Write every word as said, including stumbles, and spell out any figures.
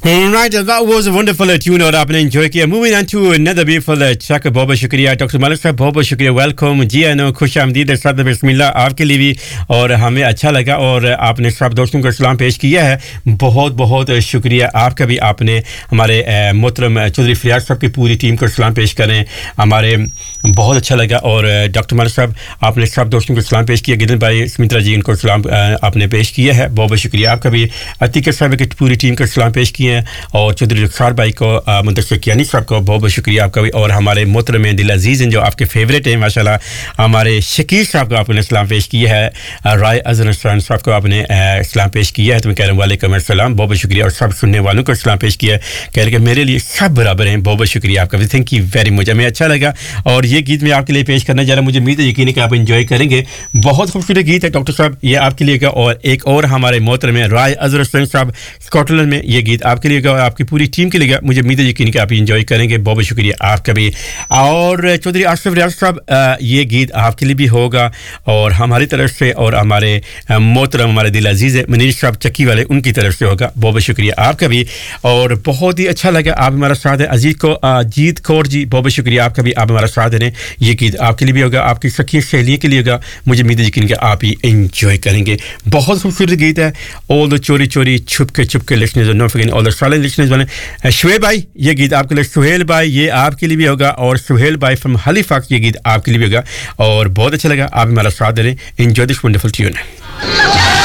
Right, that was a wonderful uh, tune और आपने enjoy किया. Moving on to another beautiful uh, track. बहुत बहुत शुक्रिया डॉक्टर मलिक साहब, बहुत बहुत शुक्रिया. वेलकम जी आनो, खुश आमदीद, सद बिस्मिल्लाह आपके लिए भी. और हमें अच्छा लगा और आपने सब दोस्तों को सलाम पेश किया है. बहुत बहुत शुक्रिया आपका भी. आपने हमारे मोहतरम चौधरी फरियाद साहब की पूरी टीम को सलाम पेश करें. हमारे बहुत अच्छा लगा. और डॉक्टर मलिक साहब आपने सब दोस्तों को सलाम पेश किया. गिदन भाई, स्मित्रा जी, इनको सलाम आपने पेश किया है. बहुत बहुत शुक्रिया आपका भी. अतीक साहब की पूरी टीम को सलाम पेश किए हैं. और चौधरी रुखसार भाई को, मुंतशिर कियानी साहब को बहुत बहुत शुक्रिया आपका भी. और हमारे मोहतरम दिल अजीज़ हैं जो आपके फेवरेट हैं माशाल्लाह, हमारे शकील साहब को आपने सलाम पेश किया है. राय अजहर साहब को आपने सलाम पेश किया है. तो मैं कह रहा हूँ वालेकुम अस्सलाम, बहुत बहुत शुक्रिया. और सब सुनने वालों को सलाम पेश किया है. कह रहे कि मेरे लिए सब बराबर हैं. बहुत बहुत शुक्रिया आपका भी. Thank you very much. हमें अच्छा लगा. और ये गीत मैं आपके लिए पेश करना जा रहा हूँ. मुझे उम्मीद है यकीन है कि आप एंजॉय करेंगे. बहुत खूबसूरत गीत है डॉक्टर साहब, ये आपके लिए. और एक और हमारे मोहतरम राय अजहर साहब स्कॉटलैंड में, ये गीत आपके लिए और आपकी पूरी टीम के लिए. मुझे उम्मीद है यकीन कि आप एंजॉय करेंगे. बहुत बहुत शुक्रिया आपका भी. और चौधरी आसिफ रियाज साहब, ये गीत आपके लिए भी होगा और हमारी तरफ से, और हमारे मोहतरम हमारे दिल अजीज़ मनीष साहब चक्की वाले, उनकी तरफ से होगा. बहुत बहुत शुक्रिया आपका भी. और बहुत ही अच्छा लगा आप हमारा साथ है. अजीत को जीत कौर जी, बहुत बहुत शुक्रिया आपका भी. आप हमारा साथ दें. ये गीत आपके लिए भी होगा, आपकी सखी सहेलियों के लिए होगा. मुझे उम्मीद है यकीन कि आप ही एंजॉय करेंगे. बहुत खूबसूरत गीत है. ऑल द चोरी चोरी छुप के छुप के listeners, no forgetting all the silent listeners वाले. शुएब भाई, ये गीत आपके लिए. सुहेल भाई, ये आपके लिए भी होगा. और सुहेल भाई फ्रॉम हैलिफैक्स, ये गीत आपके लिए भी होगा. और बहुत अच्छा लगा आप हमारा साथ दे रहे. Enjoy this wonderful tune.